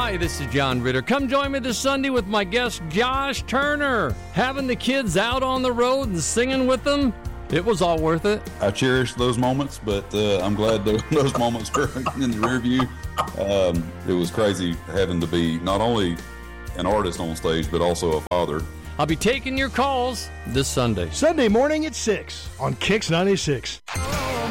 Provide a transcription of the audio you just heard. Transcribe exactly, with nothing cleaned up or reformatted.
Hi, this is John Ritter. Come join me this Sunday with my guest Josh Turner. Having the kids out on the road and singing with them, it was all worth it. I cherish those moments, but uh, I'm glad those moments are in the rear view. Um, it was crazy having to be not only an artist on stage, but also a father. I'll be taking your calls this Sunday. Sunday morning at six on Kix ninety-six.